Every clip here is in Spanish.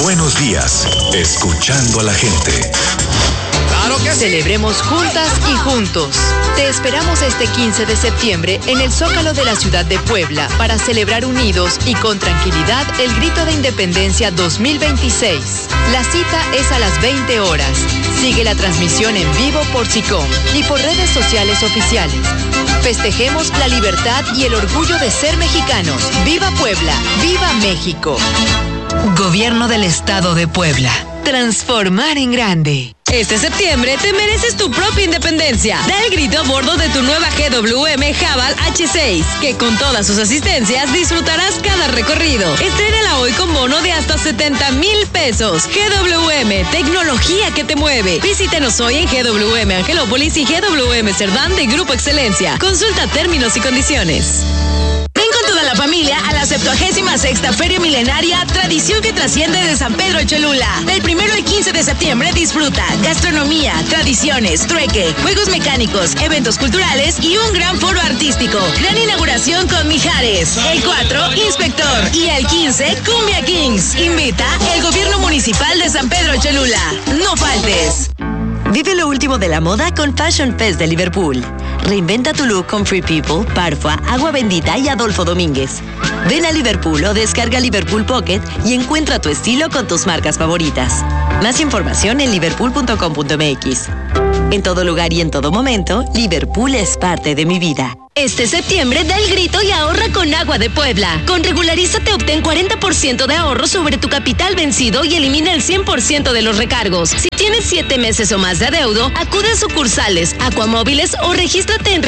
Buenos días, escuchando a la gente. ¡Claro que sí! Celebremos juntas y juntos. Te esperamos este 15 de septiembre en el Zócalo de la ciudad de Puebla para celebrar unidos y con tranquilidad el Grito de Independencia 2026. La cita es a las 20 horas. Sigue la transmisión en vivo por SICOM y por redes sociales oficiales. Festejemos la libertad y el orgullo de ser mexicanos. ¡Viva Puebla! ¡Viva México! Gobierno del Estado de Puebla. Transformar en grande. Este septiembre te mereces tu propia independencia. Da el grito a bordo de tu nueva GWM Haval H6, que con todas sus asistencias disfrutarás cada recorrido. Estrénala hoy con bono de hasta 70,000 pesos. GWM, tecnología que te mueve. Visítenos hoy en GWM Angelópolis y GWM Cerdán de Grupo Excelencia. Consulta términos y condiciones. Ven con toda la familia a la 76ª Feria Milenaria, tradición que trasciende de San Pedro Cholula. Del 1 al 15 de septiembre disfruta gastronomía, tradiciones, trueque, juegos mecánicos, eventos culturales y un gran foro artístico. Gran inauguración con Mijares. El 4, Inspector. Y el 15, Cumbia Kings. Invita el Gobierno Municipal de San Pedro Cholula. No faltes. Vive lo último de la moda con Fashion Fest de Liverpool. Reinventa tu look con Free People, Parfua, Agua Bendita y Adolfo Domínguez. Ven a Liverpool o descarga Liverpool Pocket y encuentra tu estilo con tus marcas favoritas. Más información en liverpool.com.mx. En todo lugar y en todo momento, Liverpool es parte de mi vida. Este septiembre da el grito y ahorra con Agua de Puebla. Con Regularízate obtén 40% de ahorro sobre tu capital vencido y elimina el 100% de los recargos. Si tienes 7 meses o más de adeudo, acude a sucursales, Aquamóviles o regístrate en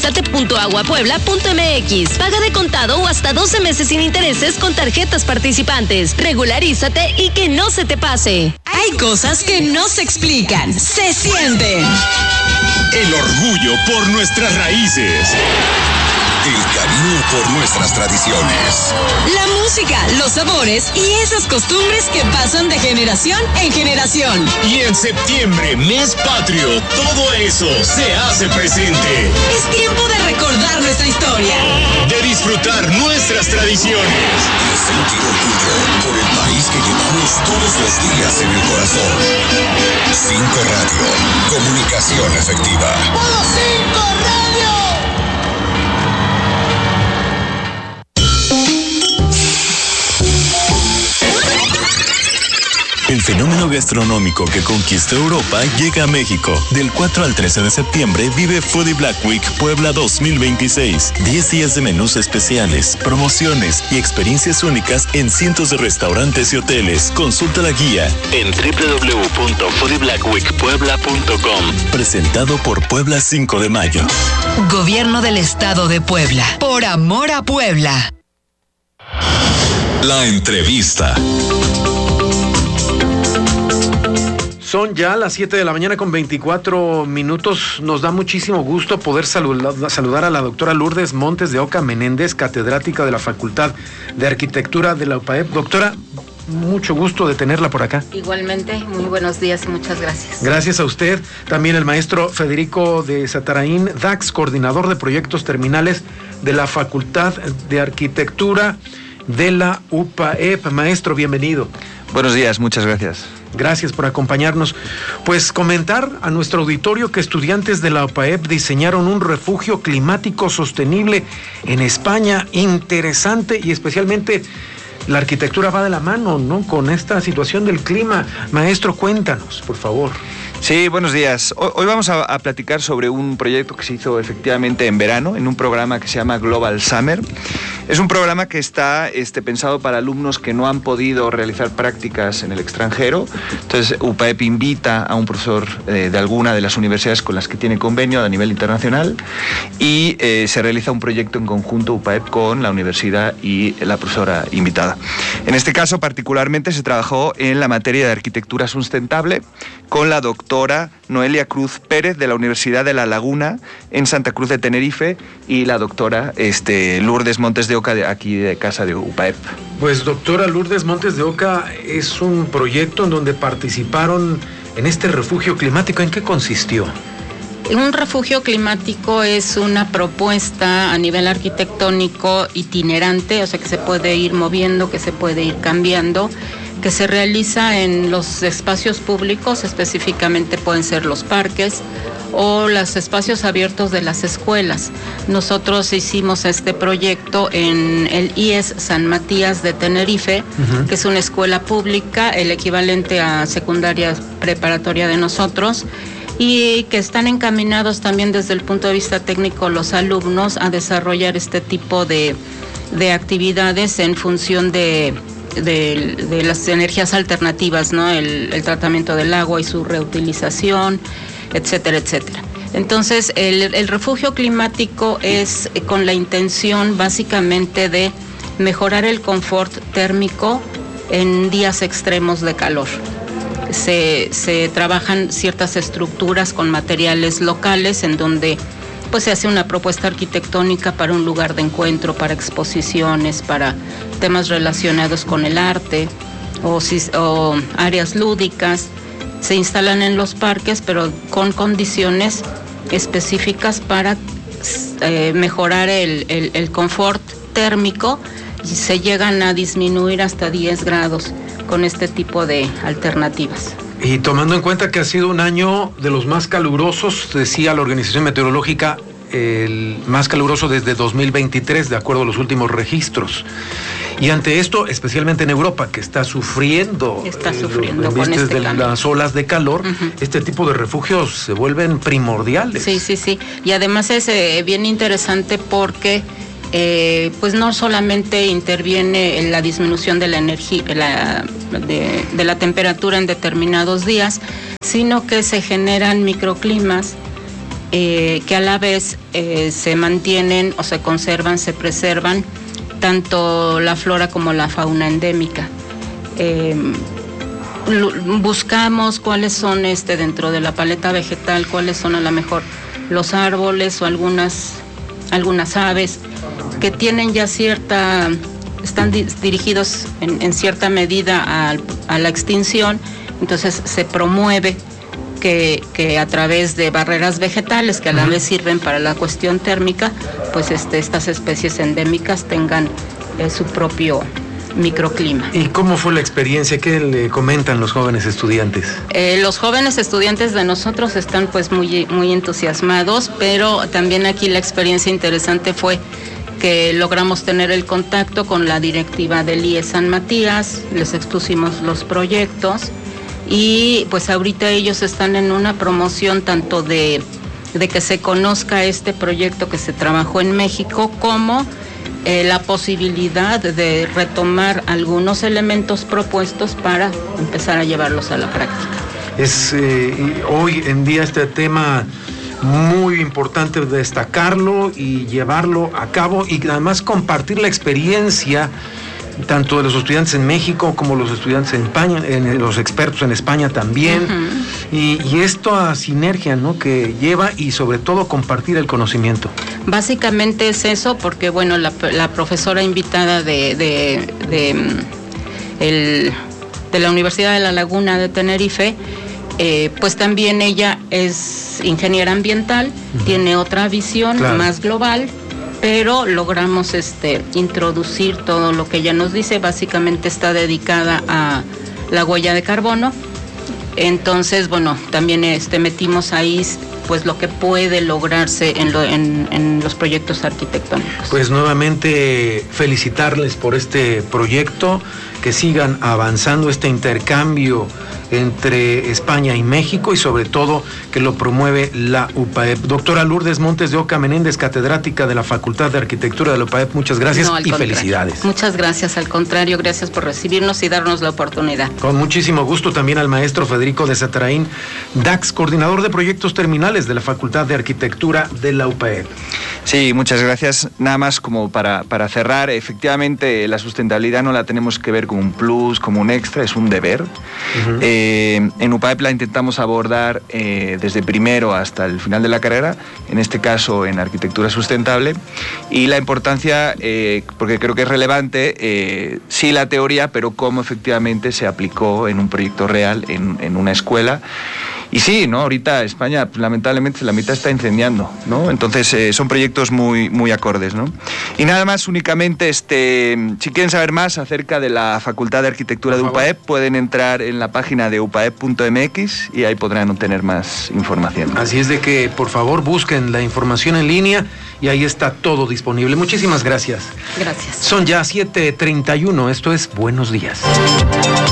regularizate.aguapuebla.mx. Paga de contado o hasta 12 meses sin intereses con tarjetas participantes. Regularízate y que no se te pase. Hay cosas que no se explican, se sienten. El orgullo por nuestras raíces. El cariño por nuestras tradiciones. La música, los sabores y esas costumbres que pasan de generación en generación. Y en septiembre, mes patrio, todo eso se hace presente. Es tiempo de recordar nuestra historia. De disfrutar nuestras tradiciones. De sentir orgullo por el país que llevamos todos los días en el corazón. 5 Radio, comunicación efectiva. ¡Modo 5 Radio! El fenómeno gastronómico que conquistó Europa llega a México. Del 4 al 13 de septiembre vive Foodie Black Week Puebla 2026. 10 días de menús especiales, promociones y experiencias únicas en cientos de restaurantes y hoteles. Consulta la guía en www.foodieblackweekpuebla.com. Presentado por Puebla 5 de Mayo. Gobierno del Estado de Puebla. Por amor a Puebla. La entrevista. Son ya las 7 de la mañana con 24 minutos. Nos da muchísimo gusto poder saludar a la doctora Lourdes Montes de Oca Menéndez, catedrática de la Facultad de Arquitectura de la UPAEP. Doctora, mucho gusto de tenerla por acá. Igualmente, muy buenos días y muchas gracias. Gracias a usted. También el maestro Federico de Sataraín Dax, coordinador de proyectos terminales de la Facultad de Arquitectura de la UPAEP. Maestro, bienvenido. Buenos días, muchas gracias. Gracias por acompañarnos. Pues comentar a nuestro auditorio que estudiantes de la UPAEP diseñaron un refugio climático sostenible en España. Interesante, y especialmente la arquitectura va de la mano, ¿no?, con esta situación del clima. Maestro, cuéntanos, por favor. Sí, buenos días. Hoy vamos a platicar sobre un proyecto que se hizo efectivamente en verano, en un programa que se llama Global Summer. Es un programa que está pensado para alumnos que no han podido realizar prácticas en el extranjero. Entonces, UPAEP invita a un profesor de alguna de las universidades con las que tiene convenio a nivel internacional y se realiza un proyecto en conjunto UPAEP con la universidad y la profesora invitada. En este caso, particularmente, se trabajó en la materia de arquitectura sustentable con la doctora Noelia Cruz Pérez de la Universidad de La Laguna en Santa Cruz de Tenerife y la doctora Lourdes Montes de Oca aquí de casa de UPAEP. Pues doctora Lourdes Montes de Oca, es un proyecto en donde participaron en este refugio climático. ¿En qué consistió? Un refugio climático es una propuesta a nivel arquitectónico itinerante, o sea que se puede ir moviendo, que se puede ir cambiando, que se realiza en los espacios públicos, específicamente pueden ser los parques o los espacios abiertos de las escuelas. Nosotros hicimos este proyecto en el IES San Matías de Tenerife, que es una escuela pública, el equivalente a secundaria preparatoria de nosotros, y que están encaminados también desde el punto de vista técnico los alumnos a desarrollar este tipo de actividades en función de las energías alternativas, ¿no? El tratamiento del agua y su reutilización, etcétera, etcétera. Entonces, el refugio climático es con la intención básicamente de mejorar el confort térmico en días extremos de calor. Se trabajan ciertas estructuras con materiales locales en donde pues se hace una propuesta arquitectónica para un lugar de encuentro, para exposiciones, para temas relacionados con el arte o áreas lúdicas. Se instalan en los parques, pero con condiciones específicas para mejorar el confort térmico, y se llegan a disminuir hasta 10 grados con este tipo de alternativas. Y tomando en cuenta que ha sido un año de los más calurosos, decía la Organización Meteorológica, el más caluroso desde 2023, de acuerdo a los últimos registros. Y ante esto, especialmente en Europa, que está sufriendo con este cambio. Las olas de calor, este tipo de refugios se vuelven primordiales. Sí. Y además es bien interesante porque pues no solamente interviene en la disminución de la energía, de la temperatura en determinados días, sino que se generan microclimas que a la vez se mantienen o se conservan, se preservan tanto la flora como la fauna endémica. Buscamos cuáles son dentro de la paleta vegetal, cuáles son a lo mejor los árboles o algunas aves que tienen ya están dirigidos en cierta medida a la extinción. Entonces se promueve que a través de barreras vegetales que a la vez sirven para la cuestión térmica, pues estas especies endémicas tengan su propio microclima. ¿Y cómo fue la experiencia? ¿Qué le comentan los jóvenes estudiantes? Los jóvenes estudiantes de nosotros están pues muy, muy entusiasmados, pero también aquí la experiencia interesante fue que logramos tener el contacto con la directiva del IES San Matías, les expusimos los proyectos y pues ahorita ellos están en una promoción tanto de que se conozca este proyecto que se trabajó en México como la posibilidad de retomar algunos elementos propuestos para empezar a llevarlos a la práctica. Es hoy en día este tema muy importante destacarlo y llevarlo a cabo y además compartir la experiencia tanto de los estudiantes en México como los estudiantes en España, los expertos en España también, y esto a sinergia, ¿no?, que lleva, y sobre todo compartir el conocimiento. Básicamente es eso, porque bueno, la profesora invitada de la Universidad de La Laguna de Tenerife, pues también ella es ingeniera ambiental, tiene otra visión más global, pero logramos introducir todo lo que ella nos dice. Básicamente está dedicada a la huella de carbono. Entonces, bueno, también metimos ahí pues lo que puede lograrse en los proyectos arquitectónicos. Pues nuevamente felicitarles por este proyecto, que sigan avanzando este intercambio entre España y México y sobre todo que lo promueve la UPAEP. Doctora Lourdes Montes de Oca Menéndez, catedrática de la Facultad de Arquitectura de la UPAEP, muchas gracias y felicidades. Muchas gracias, al contrario, gracias por recibirnos y darnos la oportunidad. Con muchísimo gusto también al maestro Federico de Satarain Dax, coordinador de proyectos terminales de la Facultad de Arquitectura de la UPAEP. Sí, muchas gracias. Nada más como para cerrar, efectivamente la sustentabilidad no la tenemos que ver como un plus, como un extra, es un deber. En UPAEP la intentamos abordar desde primero hasta el final de la carrera, en este caso en arquitectura sustentable, y la importancia, porque creo que es relevante, sí la teoría, pero cómo efectivamente se aplicó en un proyecto real, en una escuela. sí, ¿no? Ahorita España, lamentablemente, la mitad está incendiando, ¿no? Entonces, son proyectos muy, muy acordes, ¿no? Y nada más, únicamente, si quieren saber más acerca de la Facultad de Arquitectura de UPAEP, pueden entrar en la página de upaep.mx y ahí podrán obtener más información. Así es de que, por favor, busquen la información en línea y ahí está todo disponible. Muchísimas gracias. Gracias. Son ya 7:31, esto es Buenos Días.